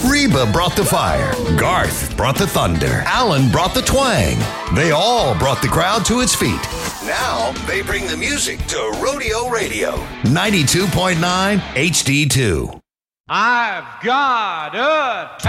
Reba brought the fire. Garth brought the thunder. Alan brought the twang. They all brought the crowd to its feet. Now they bring the music to Rodeo Radio. 92.9 HD2. I've got a